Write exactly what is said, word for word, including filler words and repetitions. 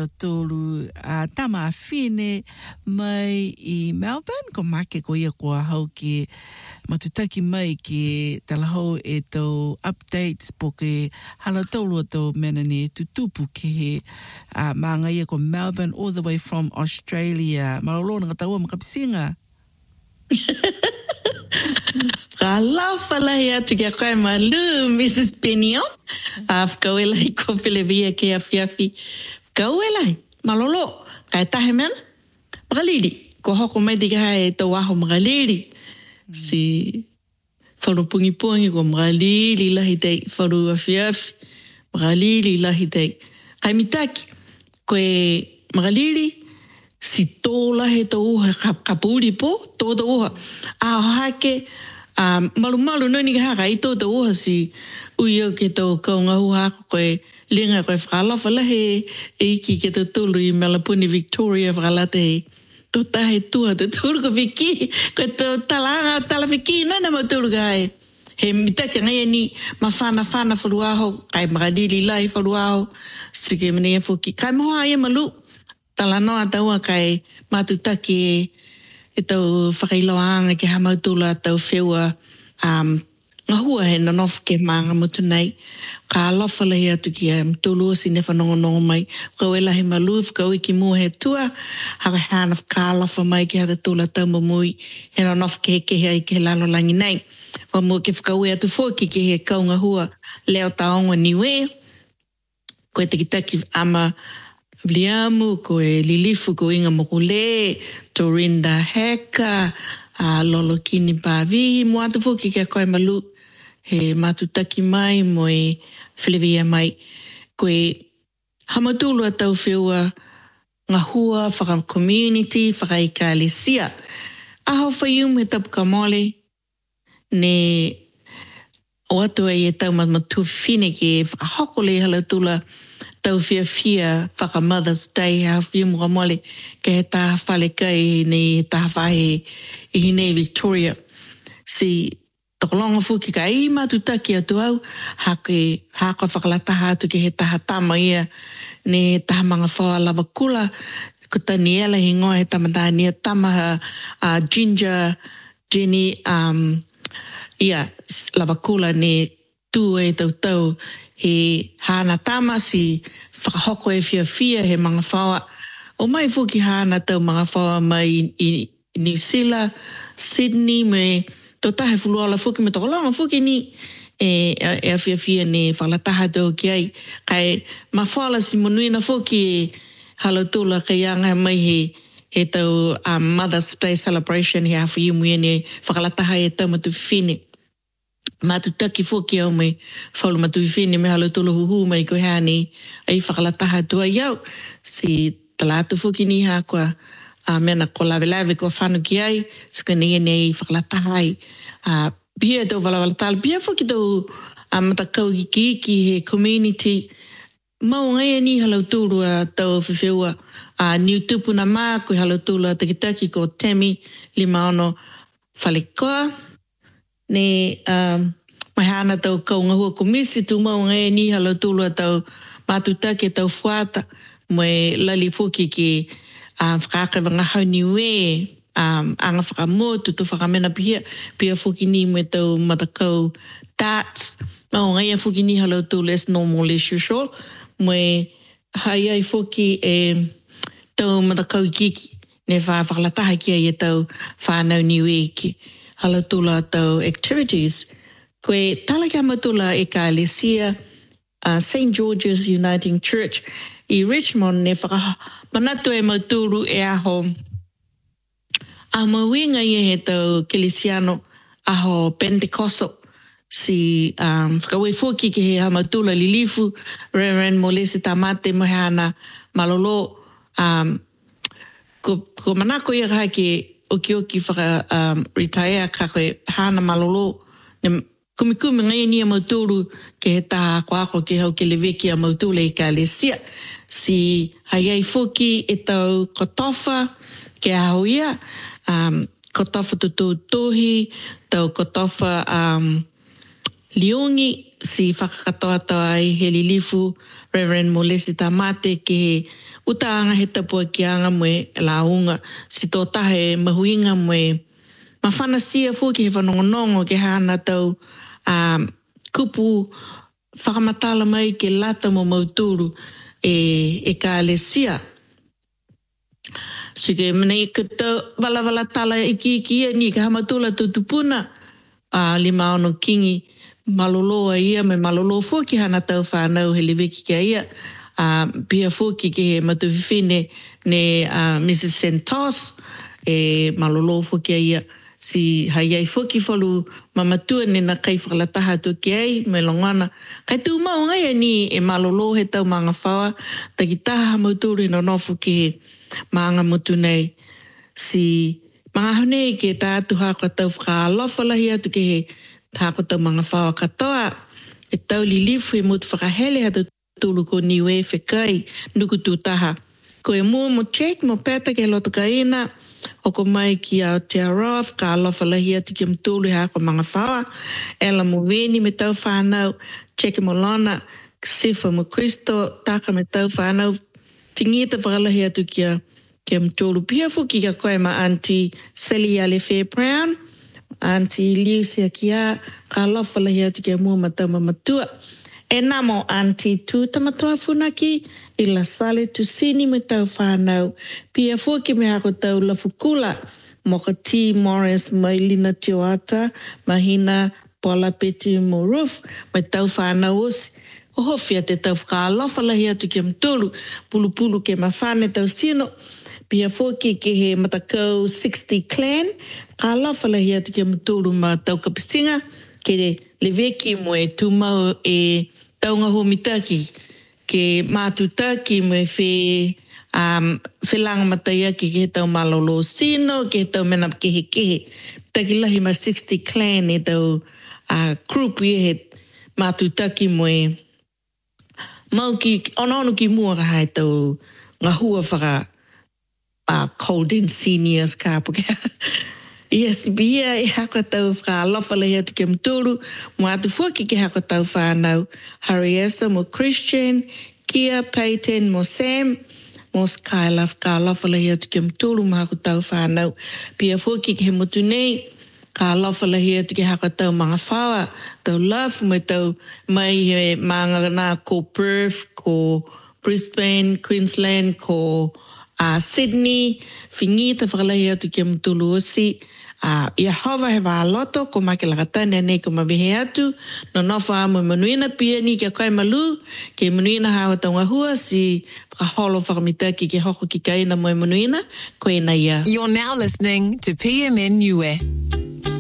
tolu a tama fine mai I Melbourne ko make ko ia ko hau ki matutaki mai ki talahau e tau updates po ke hala tolu tau mena ni tutupu ke he uh, maanga ia ko Melbourne all the way from Australia. Marolona ngataua makapisinga. Kala falahi atu kia koe malu, Missus Penion. Af kauelai ko pilevia ke a fiafi. Kauelai, malolo, kai tahe mena. Magaliri, ko hoko mai tika hae tau aho magaliri. Si wharu pungi pungi ko magaliri lahi tei, wharu a fiafi. Magaliri lahi tei. Kai mitaki, koe magaliri, si tō lahe tau uha kapuri po, tō tau uha. A hake, Um, malu malu no ni haka I tō tau uha si uio ke tau kaunga hua koe linga koe whakalafa lahe e iki ke tau tulu I Malapuni Victoria whakalate he tō tahe tua tau tulu ko wiki koe tau talanga tala wiki nana mau tulu ka hai he mitake ngai ni ma whana whana wharuaho kai makadiri lai wharuaho sike mene fuki kai moha ia malu tala noa taua kai matutaki e e tau whakailoanga ke hamautula tau whewa um, ngahua he nanof ke maanga mutu nei. Ka alofa lehi atu ki am tulu si ne whanongonongo mai. Kau e lahi maluf, kau i ki mua he tua. Hawa hana ka alofa mai ki hata tula tau mamui. He nanof ke he kehe ai ke he lalo langi nei. Wa mua ke whakau e atu fōki ke he kau ngahua leo taonga niwe. Koe te kitaki ama Bliamu, ko e Lilifu, ko Inga Mokule, Torinda Heka, uh, Lolo Kini Pavihi, mo atu fuki kia koe malu, he matutaki mai, mo e Flevia mai, ko e hamatulu a tau whiua ngā hua, whaka community, whaka ika alesia. Aho whaium he tapu ka mole, ne o atu e tau matmatu whine ke whakahokole halatula, tau fia fia whaka Mother's Day ha whiu mga mole ke he taha whale kai ni taha whahe I hine Victoria. Si tokolonga fuki ka I matutaki atu au ha ke haka whakalataha atu ke he taha tama ia ni taha mga whawa lava kula ko tani ela hi ngoa he tamataha nia tamaha uh, Ginger, Jenny, um, ia lava kula ni tu e tau tau he hana tama si whakahoko e fia fia he mga whawa. O mai fuki hana tau mga whawa mai I New Zealand, Sydney, me tō tahe fuluala fuki me tokolonga fuki ni e, e a fia fia ni whalataha tau ki ai. Kai ma whala si monuina fuki e halotula kai anga mai he, he tau um, Mother's Day celebration he hafu imu e whakalataha e tau matu whine. Matutaki fuki au mai whaulu matui whine me halo tolo huhu mai ko hane ai whakalataha tua iau si talatu fuki ni ha kua a mena ko lawe lawe ko whanu ki ai suka ni nei whakalataha ai a bia tau wala wala tal bia fuki tau a matakau ki ki he community mau ngai ni halo tulu a tau whiwheua a New Tupuna mā ko halo tulu a takitaki ko Temi lima ono whalekoa ne um, mai hana tau kaunga hua komisi tu mau ngai ni halo tulu a tau matutake tau fuata mai lali fuki ki um, whakakawa ngahau niwe um, anga whakamotu tu whakamena pia pia fuki ni me tau matakau darts mau ngai a fuki ni halo tulu as normal as usual mai hai ai fuki e tau matakau kiki ne wha whakalataha ki ai e tau whanau niwe ki hala tula tau activities. Koe tala kia matula e ka alesia uh, Saint George's Uniting Church I Richmond ne whaka manatu e maturu e aho a mawinga i he tau Kelesiano aho Pentecostal si um, whakawe fuki ke he hamatula Lilifu Reverend Molesi Tamate Mohana Malolo um, ko, ko manako i a ke oki oki whaka um, retire ka koe hana malolo ne kumikumi ngai ni a mauturu ke he taha ko ako ke hau ke leweki a mautule I ka alesia si hai ai fuki e tau kotofa ke hau ia um, kotofa tutu tohi tau kotofa um, Liongi si whakakatoa tau ai he Lilifu Reverend Molesi Tamate ke he utaanga he tapua ki anga moe launga si tō tahe mahuinga moe ma whanasia fuki he whanongonongo ke hana tau um, kupu whakamatala mai ke lata mo mauturu e, e ka alesia. Sige mene i kato wala wala tala iki iki ia ni ka hamatula tutupuna a lima ono kingi maloloa ia me malolo fuki hana tau whanau he liweki kia ia a pia fuki ke he matuwhiwhine ne uh, Missus Santos e malolo fuki ia si hai ai fuki whalu mamatua ne na kai whakalataha tu ki ai me longana. Kai tū mau ngai ni e malolo he tau manga whawa taki taha mauturi no nofu ki he maanga mutu nei. Si mga honei ke tātu hako tau whakaalofalahi atu ke he hako tau mga whawa katoa. E tau li lifu e mutu whakahele hatu tulu ko niwe whekai nuku tūtaha. Ko e mua mo check mo peta ke loto ka ina. Oko mai ki Aotearoa, whakaalofalahi atu ki mtulu hako mga whawa. Ela mo veni me tau whanau. Check mo lona. Sifa mo Kristo. Taka me tau whanau. Pingita whakalahi atu kia kia mtulu pia fuki ka koe ma Auntie Sally Ale Fair Brown, Auntie Lucia kia ka lofalahi atu kia mua matau mamatua. E namo Auntie Tu Tamatoa Funaki i la sale tu sini me tau whanau. Pia fuki me hako tau lafukula moka T. Morris Mailina Tioata Mahina Paula Peti Moruf me tau whanau osi. O hofia te tau whakaalofalahi atu kia mtulu, pulu-pulu ke mawhane tau sino, pia fōki ke he matakau sixty clan, whakaalofalahi atu kia mtulu ma tau kapisinga, ke leveki mo e tūmau e taunga homitaki, ke mātutaki mo e whe, um, whelanga mataiaki ke he tau malolo sino, ke he tau mena kehe kehe. Taki lahi ma sixty clan e tau uh, group i he mātutaki mo e mau ki, ono ono ki mua ka hai tau ngā hua whaka uh, Colden Seniors ka puke. Yes, bia e haka tau whaka alofalahi atu ke mtulu, mo atu fuaki ke haka tau whanau. Hariesa mo Christian, Kia, Peyton, mo Sam, mo Skyla whaka alofalahi atu ke mtulu, mo haka tau whanau. Pia fuaki ke he mutu nei, ka alofalahi atu ke haka tau mga whawa, tau love mai tau mai he maanga nā ko Perth, ko Brisbane, Queensland, ko uh, Sydney, whingita whakalahi atu ke mtulu osi. Uh, ia hawa he wāloto, ko make lakatane nei ko mawehe atu, no nofa amu manuina pia ni kia kai malu, ke manuina hawa tau ngahua si whakaholo whakamitaki ke hoko ki kaina mo manuina, ko e na ia. You're now listening to P M N Niue.